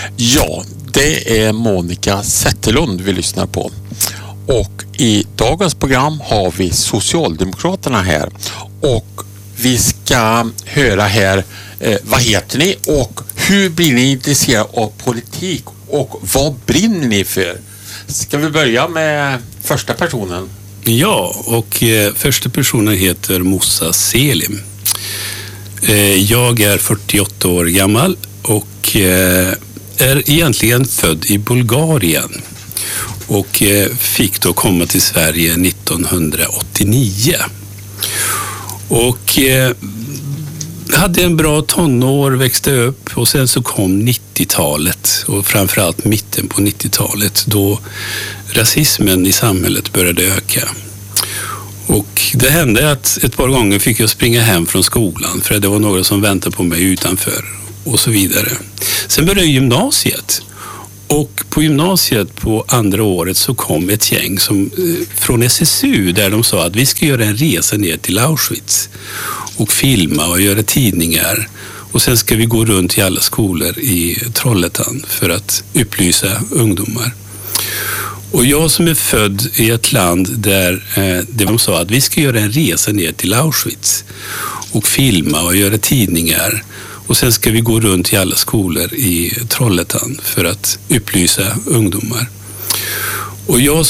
Ja, det är Monica Zetterlund vi lyssnar på. Och i dagens program har vi Socialdemokraterna här. Och vi ska höra här, vad heter ni och hur blir ni intresserade av politik och vad brinner ni för? Ska vi börja med första personen? Ja, och första personen heter Moussa Selim. Jag är 48 år gammal och är egentligen född i Bulgarien och fick då komma till Sverige 1989. Och hade en bra tonår, växte upp och sen så kom 90-talet och framförallt mitten på 90-talet då rasismen i samhället började öka. Och det hände att ett par gånger fick jag springa hem från skolan för det var några som väntade på mig utanför och så vidare. Sen började gymnasiet och på gymnasiet på andra året så kom ett gäng från SSU där de sa att vi ska göra en resa ner till Auschwitz och filma och göra tidningar och sen ska vi gå runt i alla skolor i Trollhättan för att upplysa ungdomar. Och jag som är född i ett land där de sa att vi ska göra en resa ner till Auschwitz och filma och göra tidningar och sen ska vi gå runt i alla skolor i Trollhättan för att upplysa ungdomar. Och jag